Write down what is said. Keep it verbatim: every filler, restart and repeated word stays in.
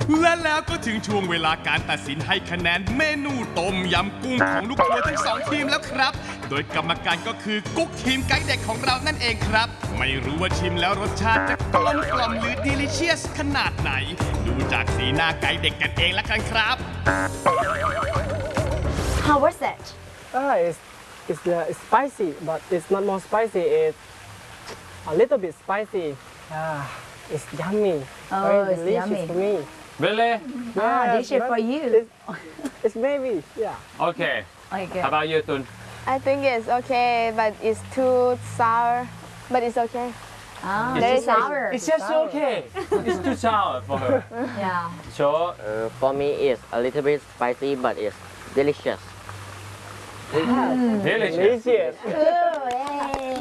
และแล้วก็ถึงช่วงเวลาการตัดสินให้คะแนนเมนูต้มยำกุ้งของลูกทัวร์ทั้งสองทีมแล้วครับโดยกรรมการก็คือกุ๊กทีมไกด์เด็กของเรานั่นเองครับไม่รู้ว่าชิมแล้วรสชาติจะกลมกล่อมหรือ delicious ขนาดไหนดูจากสีหน้าไกด์เด็กกันเองละกันครับ How was it? Ah, it's it's uh, spicy, but it's not more spicy. It's a little bit spicy. Ah, it's yummy. Oh, Very it's delicious yummy. for me. Really? Ah, Yes, delicious but for you. It's, it's maybe, yeah. Okay. Okay. How about you, Tun? I think it's okay, but it's too sour. But it's okay. Ah, It's very just- sour. It's just okay. It's too sour for her. Yeah. So, Uh, for me, it's a little bit spicy, but it's delicious. delicious. Delicious. Ooh, yay.